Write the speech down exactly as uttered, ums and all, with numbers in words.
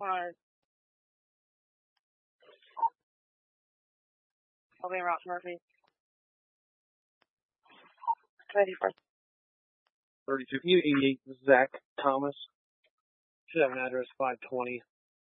Five. Okay, Ross Murphy. twenty-four. thirty-two. Can you eighty-eight Zach Thomas? Should have an address five twenty.